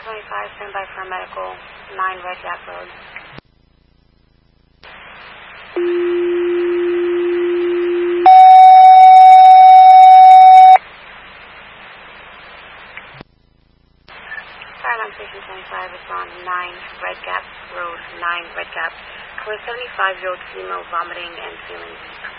1025, stand by for a medical, 9 Red Gap Road. Paramount Station 25 is on 9 Red Gap Road, 9 Red Gap. For a 75-year-old female vomiting and feeling weak.